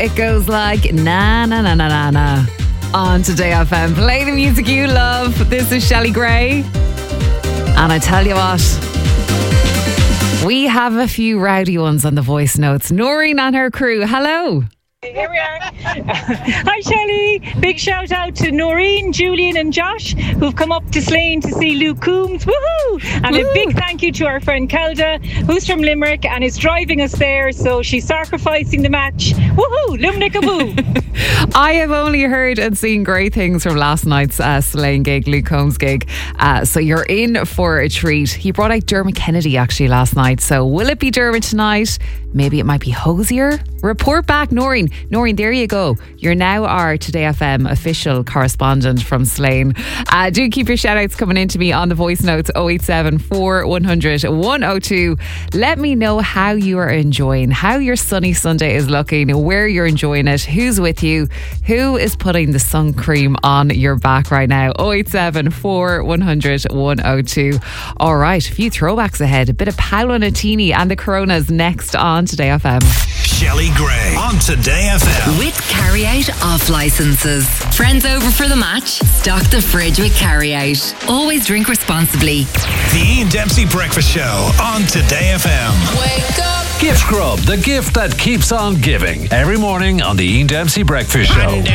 It goes like na na na na na na on Today FM. Play the music you love. This is Shelley Gray. And I tell you what, we have a few rowdy ones on the voice notes. Noreen and her crew, hello. Here we are. Hi Shelley. Big shout out to Noreen, Julian and Josh who've come up to Slane to see Luke Coombs. Woohoo! And a big thank you to our friend Kelda who's from Limerick and is driving us there, so she's sacrificing the match. Woohoo! Lumnicaboo! I have only heard and seen great things from last night's Slane gig, Luke Combs gig. So you're in for a treat. He brought out Dermot Kennedy actually last night. So will it be Dermot tonight? Maybe it might be Hosier. Report back, Noreen. Noreen, there you go. You're now our Today FM official correspondent from Slane. Do keep your shout outs coming in to me on the voice notes 087 4100 102. Let me know how you are enjoying, how your sunny Sunday is looking, where you're enjoying it, who's with you, who is putting the sun cream on your back right now. 087 4100 102. All right, a few throwbacks ahead. A bit of Paolo Nutini and the Coronas next on Today FM. Shelley Gray on Today FM. With Carry Out off licenses. Friends over for the match? Stock the fridge with Carry Out. Always drink responsibly. The Ian Dempsey Breakfast Show on Today FM. Wake up. Gift Grub, the gift that keeps on giving. Every morning on the Ian Dempsey Breakfast Show.